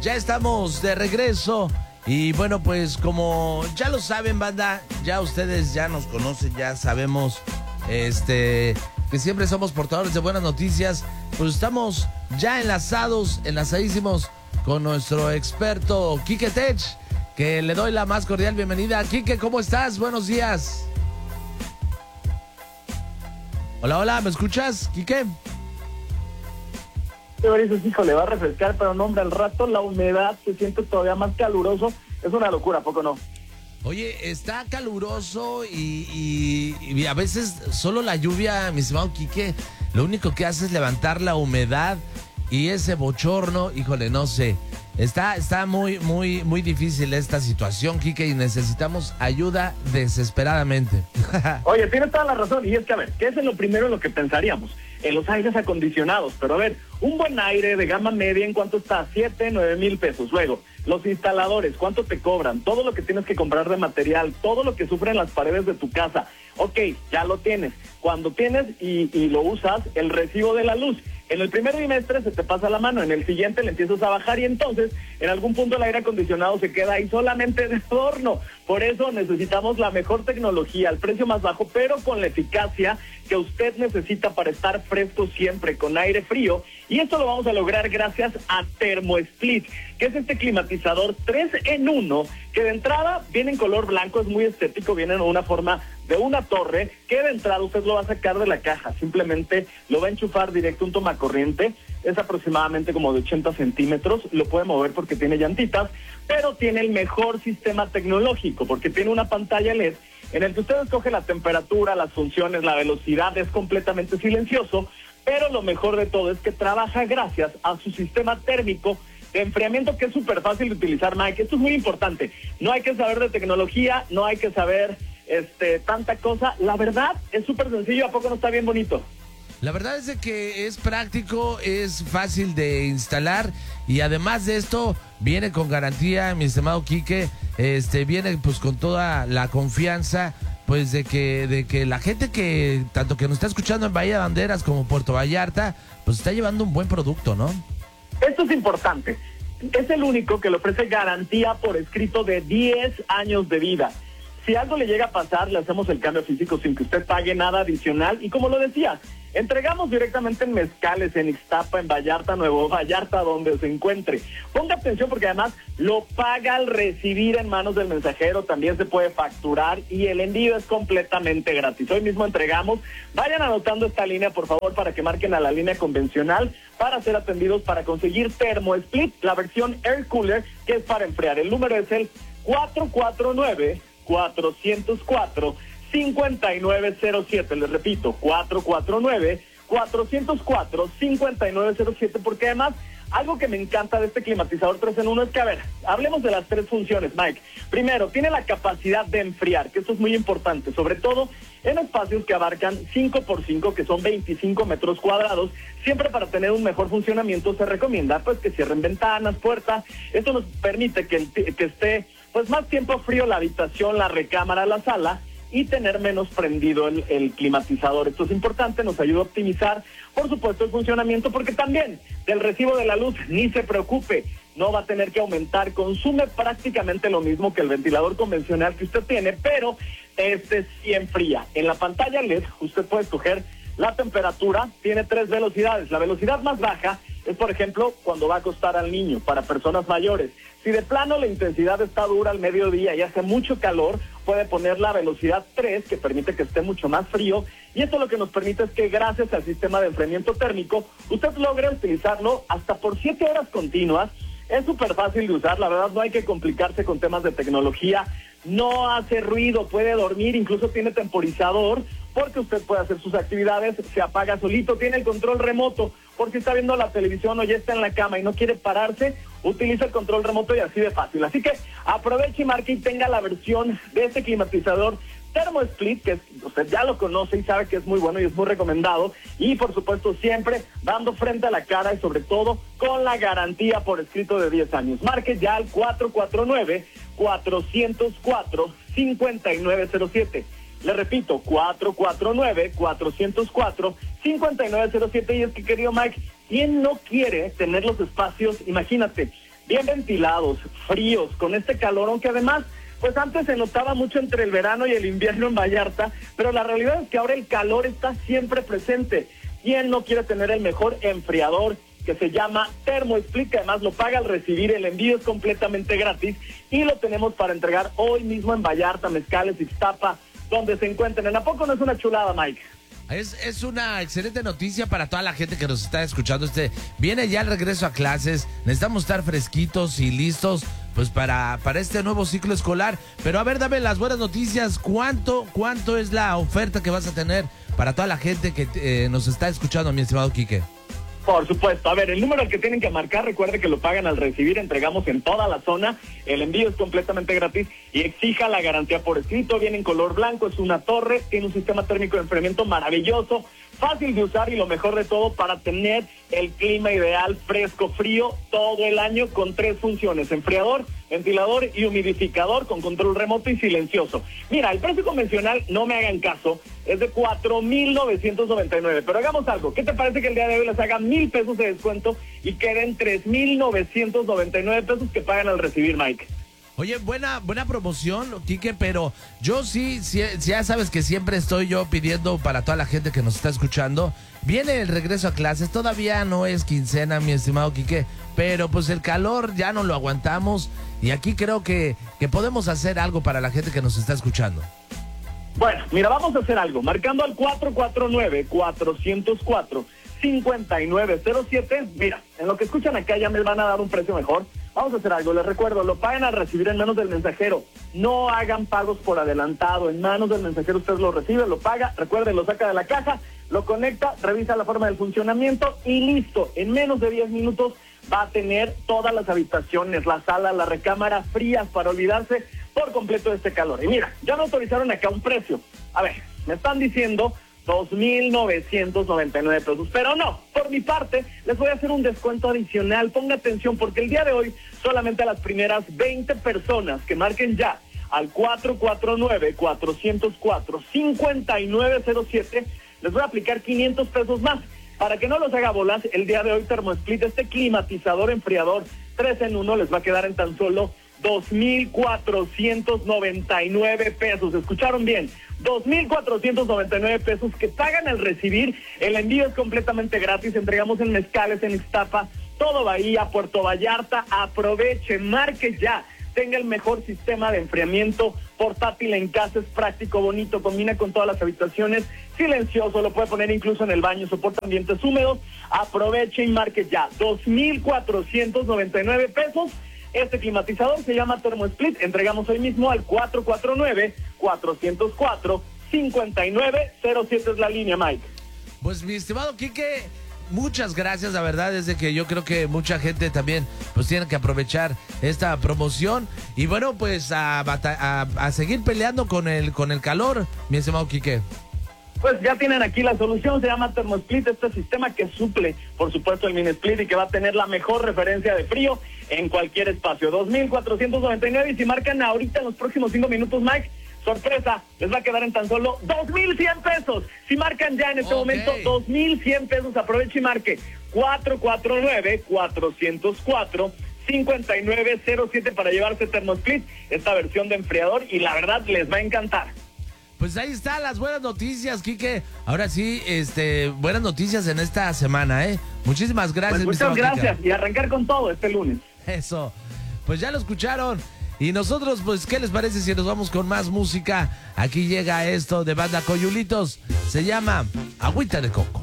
Ya estamos de regreso y bueno, pues como ya lo saben, banda, ya ustedes ya nos conocen, ya sabemos que siempre somos portadores de buenas noticias. Pues estamos ya enlazadísimos con nuestro experto Quique Tech, que le doy la más cordial bienvenida. Quique, ¿cómo estás? Buenos días. Hola, hola, ¿me escuchas, Quique? Hijo, le va a refrescar, pero no, hombre, al rato la humedad se siente todavía más caluroso. Es una locura, ¿a poco no? Oye, está caluroso y a veces solo la lluvia, mi estimado Quique, lo único que hace es levantar la humedad y ese bochorno. Híjole, no sé. Está muy difícil esta situación, Quique, y necesitamos ayuda desesperadamente. Oye, tienes toda la razón. Y es que, a ver, ¿qué es lo primero en lo que pensaríamos? En los aires acondicionados. Pero a ver, un buen aire de gama media, ¿en cuánto está? 7, 9 mil pesos. Luego, los instaladores, ¿cuánto te cobran? Todo lo que tienes que comprar de material, todo lo que sufren las paredes de tu casa. Ok, ya lo tienes. Cuando tienes y lo usas, el recibo de la luz. En el primer trimestre se te pasa la mano, en el siguiente le empiezas a bajar y entonces en algún punto el aire acondicionado se queda ahí solamente de adorno. Por eso necesitamos la mejor tecnología, al precio más bajo, pero con la eficacia que usted necesita para estar fresco siempre, con aire frío. Y esto lo vamos a lograr gracias a ThermoSplit, que es este climatizador 3 en 1, que de entrada viene en color blanco, es muy estético, viene en una forma de una torre, que de entrada usted lo va a sacar de la caja, simplemente lo va a enchufar directo a un tomacorriente, es aproximadamente como de 80 centímetros, lo puede mover porque tiene llantitas, pero tiene el mejor sistema tecnológico, porque tiene una pantalla LED en el que usted escoge la temperatura, las funciones, la velocidad, es completamente silencioso, pero lo mejor de todo es que trabaja gracias a su sistema térmico de enfriamiento, que es súper fácil de utilizar, Mike. Esto es muy importante. No hay que saber de tecnología, no hay que saber tanta cosa. La verdad es súper sencillo. ¿A poco no está bien bonito? La verdad es de que es práctico, es fácil de instalar y además de esto viene con garantía, mi estimado Quique. Viene pues con toda la confianza pues de que la gente que tanto que nos está escuchando en Bahía de Banderas como Puerto Vallarta pues está llevando un buen producto, ¿no? Esto es importante. Es el único que le ofrece garantía por escrito de 10 años de vida. Si algo le llega a pasar, le hacemos el cambio físico sin que usted pague nada adicional. Y como lo decía, entregamos directamente en Mezcales, en Ixtapa, en Vallarta, Nuevo Vallarta, donde se encuentre. Ponga atención porque además lo paga al recibir en manos del mensajero, también se puede facturar y el envío es completamente gratis. Hoy mismo entregamos. Vayan anotando esta línea, por favor, para que marquen a la línea convencional para ser atendidos, para conseguir ThermoSplit, la versión Air Cooler, que es para enfriar. El número es el 449-404-5907. Les repito, 449-404-5907, porque además algo que me encanta de este climatizador 3 en 1 es que, a ver, hablemos de las tres funciones, Mike. Primero, tiene la capacidad de enfriar, que esto es muy importante, sobre todo en espacios que abarcan 5x5, que son 25 metros cuadrados. Siempre para tener un mejor funcionamiento se recomienda pues que cierren ventanas, puertas. Esto nos permite que esté pues más tiempo frío la habitación, la recámara, la sala, y tener menos prendido el climatizador. Esto es importante, nos ayuda a optimizar, por supuesto, el funcionamiento, porque también del recibo de la luz ni se preocupe, no va a tener que aumentar, consume prácticamente lo mismo que el ventilador convencional que usted tiene, pero sí enfría. En la pantalla LED usted puede escoger la temperatura, tiene 3 velocidades. La velocidad más baja es, por ejemplo, cuando va a acostar al niño, para personas mayores. Si de plano la intensidad está dura al mediodía y hace mucho calor, puede poner la velocidad 3, que permite que esté mucho más frío, y esto lo que nos permite es que gracias al sistema de enfriamiento térmico, usted logre utilizarlo hasta por 7 horas continuas. Es súper fácil de usar, la verdad no hay que complicarse con temas de tecnología, no hace ruido, puede dormir, incluso tiene temporizador, porque usted puede hacer sus actividades, se apaga solito, tiene el control remoto, porque está viendo la televisión o ya está en la cama y no quiere pararse, utiliza el control remoto y así de fácil. Así que aproveche y marque y tenga la versión de este climatizador ThermoSplit, que usted ya lo conoce y sabe que es muy bueno y es muy recomendado, y por supuesto siempre dando frente a la cara y sobre todo con la garantía por escrito de 10 años. Marque ya al 449-404-5907. Le repito, 449-404-5907. Y es que, querido Mike, ¿quién no quiere tener los espacios? Imagínate, bien ventilados, fríos, con este calorón que además, pues antes se notaba mucho entre el verano y el invierno en Vallarta, pero la realidad es que ahora el calor está siempre presente. ¿Quién no quiere tener el mejor enfriador? Que se llama ThermoSplit, que además lo paga al recibir, el envío es completamente gratis y lo tenemos para entregar hoy mismo en Vallarta, Mezcales, Ixtapa, donde se encuentren. ¿A poco no es una chulada, Mike? Es una excelente noticia para toda la gente que nos está escuchando. Viene ya el regreso a clases, necesitamos estar fresquitos y listos pues para este nuevo ciclo escolar. Pero a ver, dame las buenas noticias. ¿Cuánto es la oferta que vas a tener para toda la gente que nos está escuchando, mi estimado Quique? Por supuesto. A ver, el número al que tienen que marcar, recuerde que lo pagan al recibir, entregamos en toda la zona, el envío es completamente gratis y exija la garantía por escrito, viene en color blanco, es una torre, tiene un sistema térmico de enfriamiento maravilloso, fácil de usar y lo mejor de todo para tener el clima ideal, fresco, frío, todo el año con 3 funciones, enfriador, ventilador y humidificador con control remoto y silencioso. Mira, el precio convencional, no me hagan caso, es de 4,999, pero hagamos algo. ¿Qué te parece que el día de hoy les haga 1,000 pesos de descuento y queden 3,999 pesos que pagan al recibir, Mike? Oye, buena promoción, Quique, pero yo sí, ya sabes que siempre estoy yo pidiendo para toda la gente que nos está escuchando. Viene el regreso a clases, todavía no es quincena, mi estimado Quique, pero pues el calor ya no lo aguantamos y aquí creo que podemos hacer algo para la gente que nos está escuchando. Bueno, mira, vamos a hacer algo. Marcando al 449-404-5907. Mira, en lo que escuchan acá ya me van a dar un precio mejor. Vamos a hacer algo. Les recuerdo, lo pagan al recibir en manos del mensajero. No hagan pagos por adelantado. En manos del mensajero usted lo recibe, lo paga. Recuerden, lo saca de la caja, lo conecta, revisa la forma del funcionamiento y listo. En menos de 10 minutos va a tener todas las habitaciones, la sala, la recámara frías para olvidarse por completo de este calor. Y mira, ya me autorizaron acá un precio. A ver, me están diciendo 2,999 pesos, pero no, por mi parte, les voy a hacer un descuento adicional. Ponga atención, porque el día de hoy, solamente a las primeras 20 personas que marquen ya al 449-404-5907, les voy a aplicar 500 pesos más. Para que no los haga bolas, el día de hoy ThermoSplit, este climatizador enfriador 3 en 1, les va a quedar en tan solo 2,499 pesos. ¿Escucharon bien? 2,499 pesos que pagan al recibir. El envío es completamente gratis. Entregamos en Mezcales, en Ixtapa, todo Bahía, Puerto Vallarta. Aproveche, marque ya. Tenga el mejor sistema de enfriamiento portátil en casa, es práctico, bonito, combina con todas las habitaciones, silencioso, lo puede poner incluso en el baño, soporta ambientes húmedos. Aproveche y marque ya. 2,499 pesos. Este climatizador se llama ThermoSplit. Entregamos hoy mismo al 449-404-5907 es la línea, Mike. Pues mi estimado Quique, muchas gracias, la verdad es de que yo creo que mucha gente también pues tiene que aprovechar esta promoción y bueno, pues a seguir peleando con el calor, mi estimado Quique. Pues ya tienen aquí la solución, se llama ThermoSplit, este sistema que suple, por supuesto, el mini split y que va a tener la mejor referencia de frío en cualquier espacio. 2,499 y si marcan ahorita en los próximos 5 minutos, Mike, sorpresa, les va a quedar en tan solo 2,100 pesos. Si marcan ya en este momento 2,100 pesos, aproveche y marque 449-404-5907 para llevarse ThermoSplit, esta versión de enfriador, y la verdad les va a encantar. Pues ahí están las buenas noticias, Quique. Ahora sí, buenas noticias en esta semana, ¿eh? Muchísimas gracias. Pues muchas gracias, y arrancar con todo este lunes. Eso, pues ya lo escucharon. Y nosotros, pues, ¿qué les parece si nos vamos con más música? Aquí llega esto de Banda Coyulitos. Se llama Agüita de Coco.